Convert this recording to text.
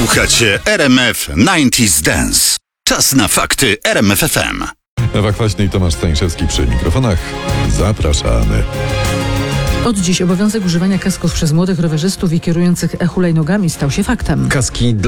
Słuchacie RMF 90s Dance. Czas na fakty RMF FM. Ewa Kwaśny i Tomasz Stańszewski przy mikrofonach. Zapraszamy. Od dziś obowiązek używania kasków przez młodych rowerzystów i kierujących hulajnogami stał się faktem. Kaski